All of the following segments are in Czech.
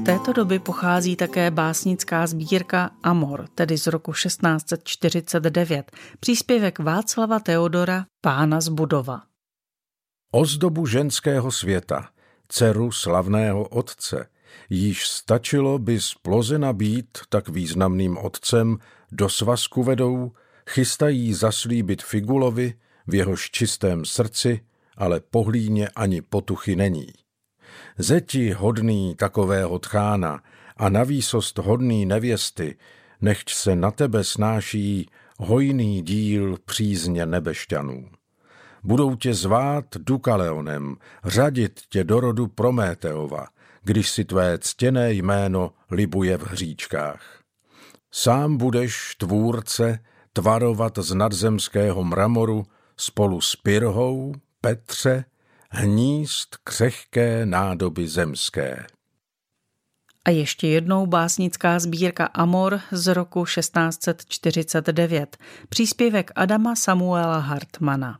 této doby pochází také básnická sbírka Amor, tedy z roku 1649, příspěvek Václava Teodora, pána z Budova. Ozdobu ženského světa, dceru slavného otce, již stačilo by z Plozena být tak významným otcem, do svazku vedou, chystají zaslíbit Figulovi, v jehož čistém srdci, ale po hlíně ani potuchy není. Zeti hodný takového tchána a na výsost hodný nevěsty, nechť se na tebe snáší hojný díl přízně nebešťanů. Budou tě zvát Dukaleonem, řadit tě do rodu Prométeova, když si tvé ctěné jméno libuje v hříčkách. Sám budeš, tvůrce, tvarovat z nadzemského mramoru spolu s Pyrhou, Petře, hnízd křehké nádoby zemské. A ještě jednou básnická sbírka Amor z roku 1649, příspěvek Adama Samuela Hartmana.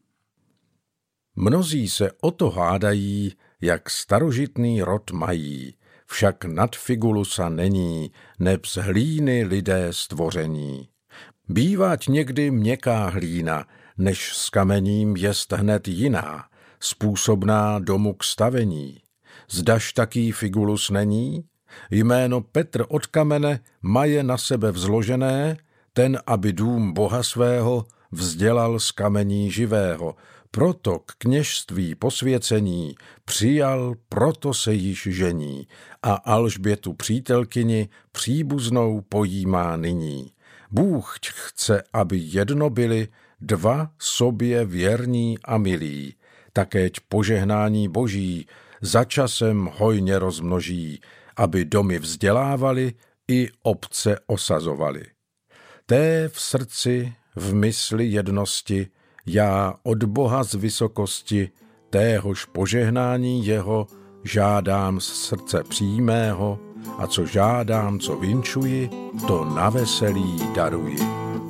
Mnozí se o to hádají, jak starožitný rod mají, však nad Figulusa není, neb z hlíny lidé stvoření. Bývať někdy měkká hlína, než s kamením jest hned jiná, způsobná domu k stavení. Zdaž taký Figulus není? Jméno Petr od kamene maje na sebe vzložené, ten, aby dům Boha svého vzdělal z kamení živého, proto k kněžství posvěcení přijal, proto se již žení a Alžbětu přítelkyni příbuznou pojímá nyní. Bůh chce, aby jedno byli dva sobě věrní a milí, takéť požehnání boží za časem hojně rozmnoží, aby domy vzdělávali i obce osazovali. Té v srdci, v mysli jednosti, já od Boha z vysokosti, téhož požehnání jeho, žádám z srdce přímého, a co žádám, co vinčuji, to na veselí daruji.